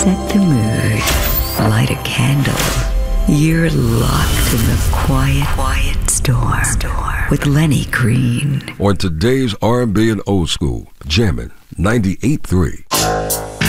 Set the mood. Light a candle. You're locked in the quiet storm with Lenny Green. On today's R&B and old school, jamming 98.3.